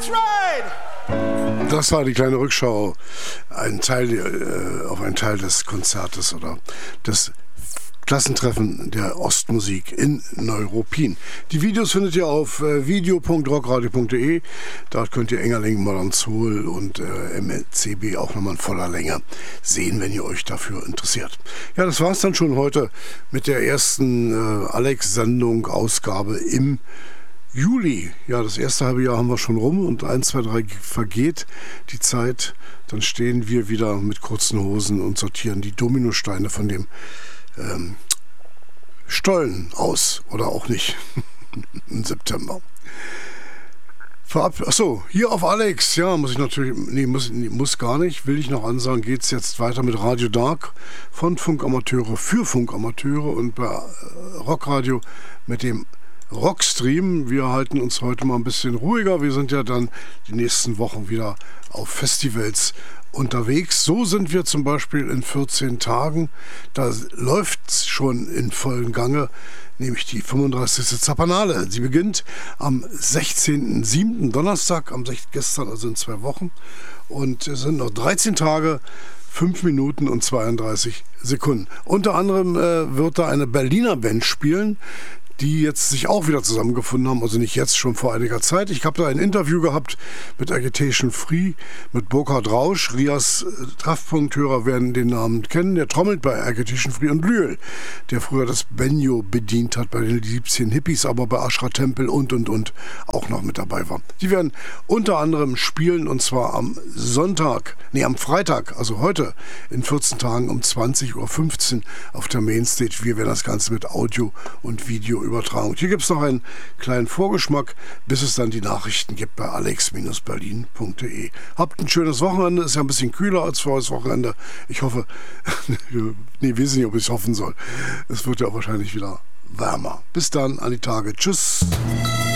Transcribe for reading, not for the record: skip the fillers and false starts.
Das war die kleine Rückschau, auf einen Teil des Konzertes oder des Klassentreffen der Ostmusik in Neuruppin. Die Videos findet ihr auf video.rockradio.de. Dort könnt ihr Engerling, Modern Soul und MCB auch nochmal in voller Länge sehen, wenn ihr euch dafür interessiert. Ja, das war es dann schon heute mit der ersten Alex-Sendung, Ausgabe im Juli. Ja, das erste halbe Jahr haben wir schon rum und 1, 2, 3 vergeht die Zeit. Dann stehen wir wieder mit kurzen Hosen und sortieren die Dominosteine von dem Stollen aus oder auch nicht im September. Achso, hier auf Alex, ja, muss ich natürlich, muss gar nicht, will ich noch ansagen, geht es jetzt weiter mit Radio Dark von Funkamateure für Funkamateure und bei Rockradio mit dem Rockstream. Wir halten uns heute mal ein bisschen ruhiger, wir sind ja dann die nächsten Wochen wieder auf Festivals unterwegs. So sind wir zum Beispiel in 14 Tagen. Da läuft es schon in vollen Gange, nämlich die 35. Zapanale. Sie beginnt am 16.07. Donnerstag, gestern, also in 2 Wochen. Und es sind noch 13 Tage, 5 Minuten und 32 Sekunden. Unter anderem wird da eine Berliner Band spielen, die jetzt sich auch wieder zusammengefunden haben, also nicht jetzt, schon vor einiger Zeit. Ich habe da ein Interview gehabt mit Agitation Free, mit Burkhard Rausch. Rias Treffpunkthörer werden den Namen kennen. Der trommelt bei Agitation Free, und Lüel, der früher das Benjo bedient hat bei den 17 Hippies, aber bei Ashra Tempel und auch noch mit dabei war. Die werden unter anderem spielen, und zwar am Freitag, also heute in 14 Tagen um 20.15 Uhr auf der Mainstage. Wir werden das Ganze mit Audio und Video übertragen. Und hier gibt es noch einen kleinen Vorgeschmack, bis es dann die Nachrichten gibt bei alex-berlin.de. Habt ein schönes Wochenende, ist ja ein bisschen kühler als voriges Wochenende. Ich hoffe, wir wissen nicht, ob ich es hoffen soll. Es wird ja wahrscheinlich wieder wärmer. Bis dann, an die Tage. Tschüss.